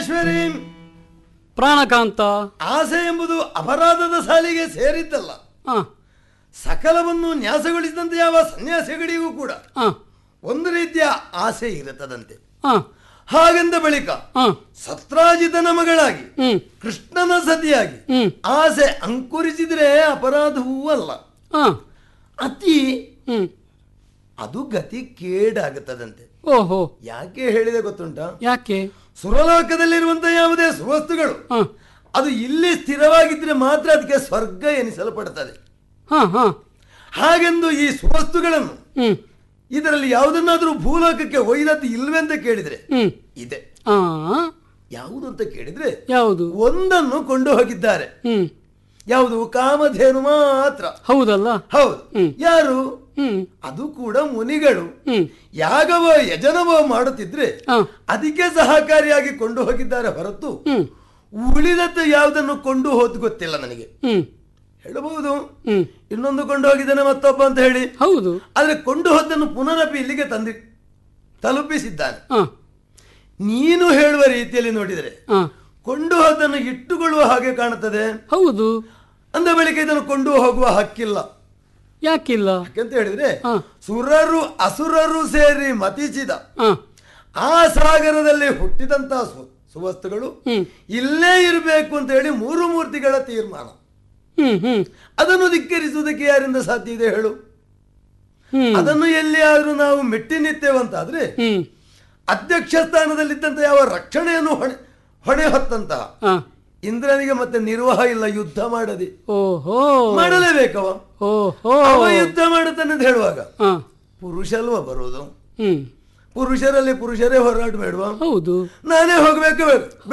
ಪರಮೇಶ್ವರಿ, ಪ್ರಾಣಕಾಂತ, ಆಸೆ ಎಂಬುದು ಅಪರಾಧದ ಸಾಲಿಗೆ ಸೇರಿದ್ದಲ್ಲ. ಸಕಲವನ್ನು ನ್ಯಾಸಗೊಳಿಸಿದಂತೆ ಯಾವ ಸನ್ಯಾಸಿಗಳಿಗೂ ಕೂಡ ಒಂದು ರೀತಿಯ ಆಸೆ ಇರುತ್ತದಂತೆ. ಹಾಗೆಂದ ಬಳಿಕ ಸತ್ರಾಜಿತನ ಮಗಳಾಗಿ ಕೃಷ್ಣನ ಸತಿಯಾಗಿ ಆಸೆ ಅಂಕುರಿಸಿದ್ರೆ ಅಪರಾಧವೂ ಅಲ್ಲ. ಅತಿ ಅದು ಗತಿ ಕೇಡಾಗುತ್ತದಂತೆ. ಓಹೋ, ಯಾಕೆ ಹೇಳಿದೆ ಗೊತ್ತುಂಟ? ಯಾಕೆ? ಸುರಲೋಕದಲ್ಲಿರುವಂತಹ ಯಾವುದೇ ಸುವಸ್ತುಗಳು ಅದು ಇಲ್ಲಿ ಸ್ಥಿರವಾಗಿದ್ರೆ ಮಾತ್ರ ಅದಕ್ಕೆ ಸ್ವರ್ಗ ಎನಿಸಲ್ಪಡುತ್ತದೆ. ಹಾಗೆಂದು ಈ ಸುವಸ್ತುಗಳನ್ನು ಇದರಲ್ಲಿ ಯಾವುದನ್ನಾದ್ರೂ ಭೂಲೋಕಕ್ಕೆ ಒಯ್ದದ್ದು ಇಲ್ವೇ ಅಂತ ಕೇಳಿದ್ರೆ ಇದೆ. ಯಾವುದು ಅಂತ ಕೇಳಿದ್ರೆ ಯಾವುದು? ಒಂದನ್ನು ಕೊಂಡು ಹೋಗಿದ್ದಾರೆ. ಯಾವುದು? ಕಾಮಧೇನು ಮಾತ್ರ. ಹೌದಲ್ಲ? ಹೌದು. ಯಾರು? ಅದು ಕೂಡ ಮುನಿಗಳು ಯಾಗವೋ ಯಜನವೋ ಮಾಡುತ್ತಿದ್ರೆ ಅದಕ್ಕೆ ಸಹಕಾರಿಯಾಗಿ ಕೊಂಡು ಹೋಗಿದ್ದಾರೆ ಹೊರತು ಉಳಿದದ್ದು ಯಾವುದನ್ನು ಕೊಂಡು ಹೋದ್ ಗೊತ್ತಿಲ್ಲ ನನಗೆ. ಹೇಳಬಹುದು ಇನ್ನೊಂದು ಕೊಂಡು ಹೋಗಿದ್ದಾನೆ ಮತ್ತೊಬ್ಬ ಅಂತ ಹೇಳಿ. ಹೌದು. ಆದ್ರೆ ಕೊಂಡು ಹೋದನ್ನು ಪುನರಪಿ ಇಲ್ಲಿಗೆ ತಲುಪಿಸಿದ್ದಾನೆ. ನೀನು ಹೇಳುವ ರೀತಿಯಲ್ಲಿ ನೋಡಿದರೆ ಕೊಂಡು ಹೋದನ್ನು ಇಟ್ಟುಕೊಳ್ಳುವ ಹಾಗೆ ಕಾಣುತ್ತದೆ. ಹೌದು. ಅಂದ ಬಳಿಕ ಇದನ್ನು ಕೊಂಡು ಹೋಗುವ ಹಕ್ಕಿಲ್ಲ. ಯಾಕಿಲ್ಲ? ಯಾಕೆಂತ ಹೇಳಿದ್ರೆ ಸುರರು ಅಸುರರು ಸೇರಿ ಮತಿಸಿದ ಆ ಸಾಗರದಲ್ಲಿ ಹುಟ್ಟಿದಂತಹ ಸುವಸ್ತುಗಳು ಇಲ್ಲೇ ಇರಬೇಕು ಅಂತ ಹೇಳಿ ಮೂರು ಮೂರ್ತಿಗಳ ತೀರ್ಮಾನ. ಅದನ್ನು ಧಿಕ್ಕರಿಸುವುದಕ್ಕೆ ಯಾರಿಂದ ಸಾಧ್ಯ ಇದೆ ಹೇಳು? ಅದನ್ನು ಎಲ್ಲಿಯಾದ್ರೂ ನಾವು ಮೆಟ್ಟಿ ನಿತ್ತೇವಂತಾದ್ರೆ ಅಧ್ಯಕ್ಷ ಸ್ಥಾನದಲ್ಲಿದ್ದಂತ ಯಾವ ರಕ್ಷಣೆಯನ್ನು ಹೊಣೆ ಹೊತ್ತಂತಹ ಇಂದ್ರನಿಗೆ ಮತ್ತೆ ನಿರ್ವಾಹ ಇಲ್ಲ ಯುದ್ಧ ಮಾಡದೆ. ಓಹೋ, ಮಾಡಲೇಬೇಕವ. ಅವ ಯುದ್ಧ ಮಾಡುತ್ತಾನೆ ಅಂತ ಹೇಳುವಾಗ ಪುರುಷಲ್ವ ಬರುವುದು. ಪುರುಷರಲ್ಲಿ ಪುರುಷರೇ ಹೋರಾಟ ಬೇಡುವ. ಹೌದು. ನಾನೇ ಹೋಗ್ಬೇಕು